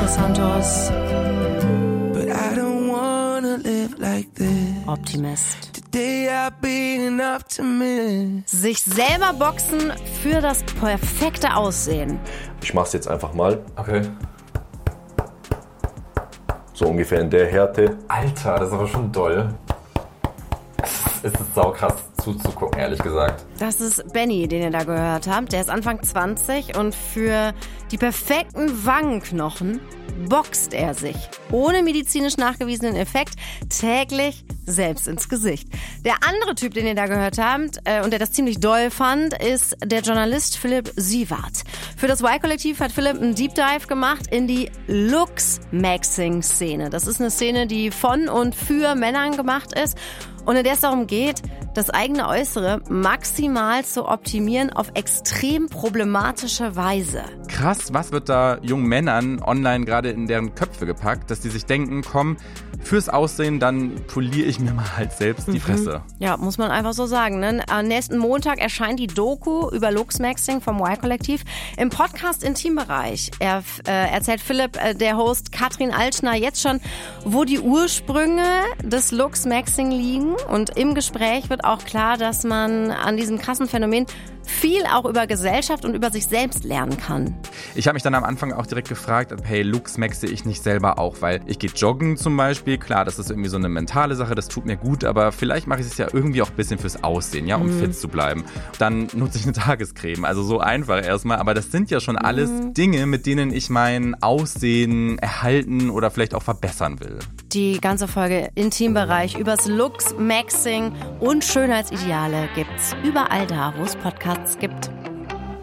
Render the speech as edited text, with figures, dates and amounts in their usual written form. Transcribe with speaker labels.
Speaker 1: Chris Santos.
Speaker 2: But I don't wanna live like this.
Speaker 1: Optimist.
Speaker 2: Today I've been an optimist.
Speaker 1: Sich selber boxen für das perfekte Aussehen.
Speaker 3: Ich mach's jetzt einfach mal.
Speaker 4: Okay.
Speaker 3: So ungefähr in der Härte.
Speaker 4: Alter, das ist aber schon doll. Es ist saukrass zuzugucken, ehrlich gesagt.
Speaker 1: Das ist Benny, den ihr da gehört habt. Der ist Anfang 20 und für die perfekten Wangenknochen boxt er sich ohne medizinisch nachgewiesenen Effekt täglich selbst ins Gesicht. Der andere Typ, den ihr da gehört habt und der das ziemlich doll fand, ist der Journalist Philipp Siewert. Für das Y-Kollektiv hat Philipp einen Deep Dive gemacht in die Looks-Maxing-Szene. Das ist eine Szene, die von und für Männern gemacht ist und in der es darum geht, das eigene Äußere maximal zu optimieren auf extrem problematische Weise.
Speaker 5: Krass, was wird da jungen Männern online gerade in deren Köpfe gepackt, dass die sich denken, komm, fürs Aussehen, dann poliere ich mir mal halt selbst die Fresse.
Speaker 1: Ja, muss man einfach so sagen. Ne? Am nächsten Montag erscheint die Doku über Looks-Maxing vom Y-Kollektiv im Podcast-Intimbereich. Erzählt Philipp, der Host Katrin Altschner, jetzt schon, wo die Ursprünge des Looks-Maxing liegen. Und im Gespräch wird auch klar, dass man an diesem krassen Phänomen viel auch über Gesellschaft und über sich selbst lernen kann.
Speaker 5: Ich habe mich dann am Anfang auch direkt gefragt, hey, Looks maxe ich nicht selber auch, weil ich gehe joggen zum Beispiel. Klar, das ist irgendwie so eine mentale Sache, das tut mir gut, aber vielleicht mache ich es ja irgendwie auch ein bisschen fürs Aussehen, ja, um fit zu bleiben. Dann nutze ich eine Tagescreme, also so einfach erstmal, aber das sind ja schon alles Dinge, mit denen ich mein Aussehen erhalten oder vielleicht auch verbessern will.
Speaker 1: Die ganze Folge Intimbereich übers Looks, Maxing und Schönheitsideale gibt's überall da, wo es Podcasts gibt.